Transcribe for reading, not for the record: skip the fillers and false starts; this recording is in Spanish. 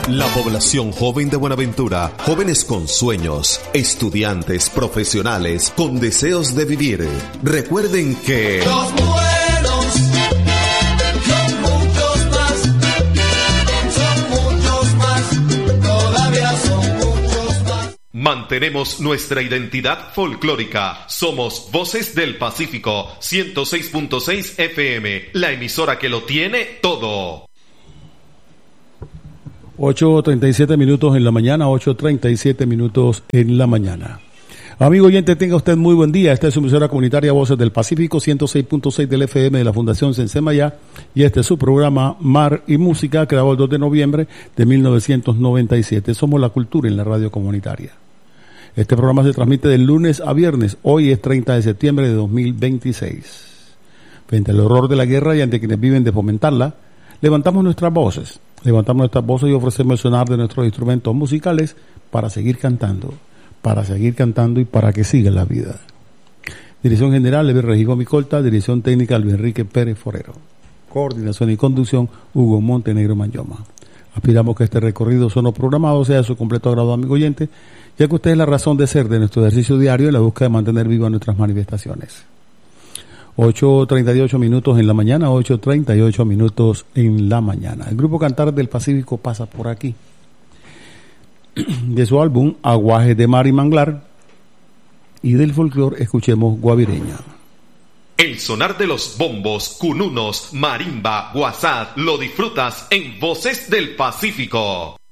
La población joven de Buenaventura, jóvenes con sueños, estudiantes, profesionales, con deseos de vivir. Recuerden que los buenos son muchos más, todavía son muchos más. mantenemos nuestra identidad folclórica. Somos Voces del Pacífico, 106.6 FM, la emisora que lo tiene todo. 8:37 minutos en la mañana, 8:37 minutos en la mañana. Amigo oyente, tenga usted muy buen día. Esta es su emisora comunitaria Voces del Pacífico, 106.6 del FM de la Fundación Sensemayá, y este es su programa Mar y Música, creado el 2 de noviembre de 1997. Somos la cultura en la radio comunitaria. Este programa se transmite de lunes a viernes. Hoy es 30 de septiembre de 2026. Frente al horror de la guerra y ante quienes viven de fomentarla, levantamos nuestras voces y ofrecemos el sonar de nuestros instrumentos musicales para seguir cantando y para que siga la vida. Dirección general, Lever Regigo Micolta. Dirección técnica, Luis Enrique Pérez Forero. Coordinación y conducción, Hugo Montenegro Mayoma. Aspiramos que este recorrido sonoprogramado sea de su completo agrado, amigo oyente, ya que usted es la razón de ser de nuestro ejercicio diario en la búsqueda de mantener vivas nuestras manifestaciones. 8:38 minutos en la mañana, 8:38 minutos en la mañana. El grupo Cantar del Pacífico pasa por aquí. De su álbum Aguaje de Mar y Manglar, y del folclor escuchemos Guavireña. El sonar de los bombos, cununos, marimba, guasad, lo disfrutas en Voces del Pacífico.